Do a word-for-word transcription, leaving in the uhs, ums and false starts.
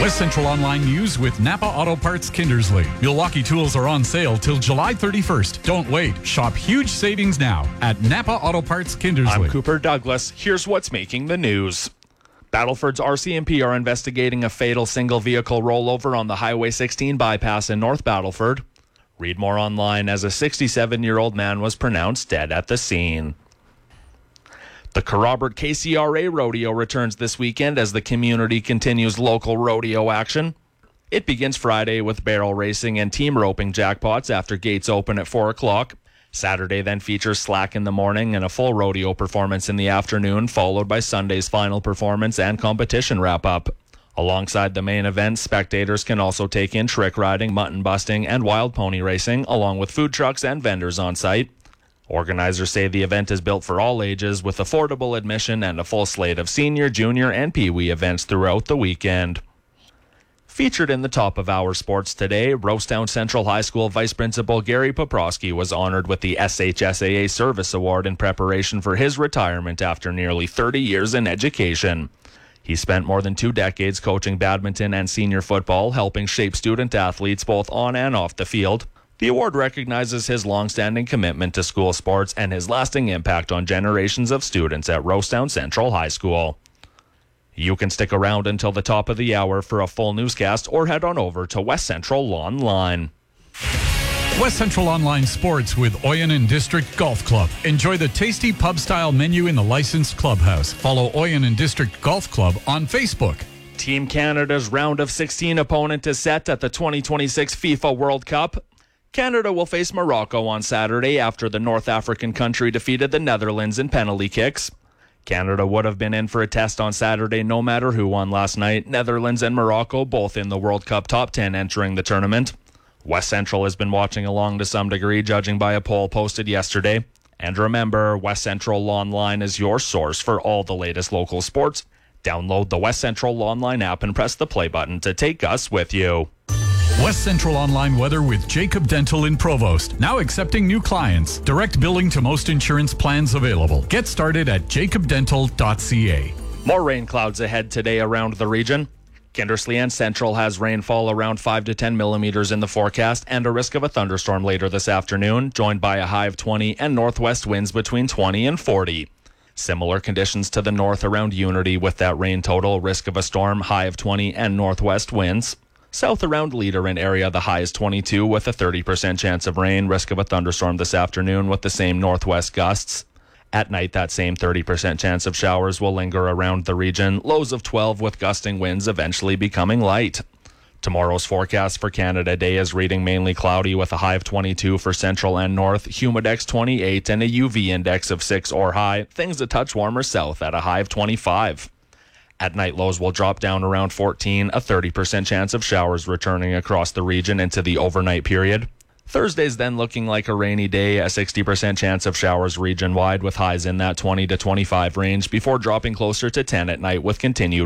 West Central Online News with Napa Auto Parts Kindersley. Milwaukee tools are on sale till July thirty-first. Don't wait. Shop huge savings now at Napa Auto Parts Kindersley. I'm Cooper Douglas. Here's what's making the news. Battleford's R C M P are investigating a fatal single-vehicle rollover on the Highway sixteen bypass in North Battleford. Read more online as a sixty-seven-year-old man was pronounced dead at the scene. The Kerrobert K C R A Rodeo returns this weekend as the community continues local rodeo action. It begins Friday with barrel racing and team roping jackpots after gates open at four o'clock. Saturday then features slack in the morning and a full rodeo performance in the afternoon, followed by Sunday's final performance and competition wrap-up. Alongside the main event, spectators can also take in trick riding, mutton busting, and wild pony racing, along with food trucks and vendors on site. Organizers say the event is built for all ages, with affordable admission and a full slate of senior, junior, and peewee events throughout the weekend. Featured in the top of our sports today, Rosetown Central High School Vice Principal Gary Poprosky was honored with the S H S A A Service Award in preparation for his retirement after nearly thirty years in education. He spent more than two decades coaching badminton and senior football, helping shape student athletes both on and off the field. The award recognizes his long-standing commitment to school sports and his lasting impact on generations of students at Rosetown Central High School. You can stick around until the top of the hour for a full newscast or head on over to West Central Online. West Central Online Sports with Oyenn District Golf Club. Enjoy the tasty pub-style menu in the licensed clubhouse. Follow Oyenn District Golf Club on Facebook. Team Canada's round of sixteen opponent is set at the twenty twenty-six FIFA World Cup. Canada will face Morocco on Saturday after the North African country defeated the Netherlands in penalty kicks. Canada would have been in for a test on Saturday no matter who won last night. Netherlands and Morocco both in the World Cup top ten entering the tournament. West Central has been watching along to some degree, judging by a poll posted yesterday. And remember, West Central Online is your source for all the latest local sports. Download the West Central Online app and press the play button to take us with you. West Central Online weather with Jacob Dental in Provost. Now accepting new clients. Direct billing to most insurance plans available. Get started at jacob dental dot c a. More rain clouds ahead today around the region. Kindersley and Central has rainfall around five to ten millimeters in the forecast and a risk of a thunderstorm later this afternoon, joined by a high of twenty and northwest winds between twenty and forty. Similar conditions to the north around Unity with that rain total, risk of a storm, high of twenty and northwest winds. South around Leader in area, the high is twenty-two with a thirty percent chance of rain, risk of a thunderstorm this afternoon with the same northwest gusts. At night, that same thirty percent chance of showers will linger around the region, lows of twelve with gusting winds eventually becoming light. Tomorrow's forecast for Canada Day is reading mainly cloudy with a high of twenty-two for central and north, humidex twenty-eight, and a U V index of six or high, things a touch warmer south at a high of twenty-five. At night, lows will drop down around fourteen, a thirty percent chance of showers returning across the region into the overnight period. Thursday's then looking like a rainy day, a sixty percent chance of showers region-wide with highs in that twenty to twenty-five range before dropping closer to ten at night with continued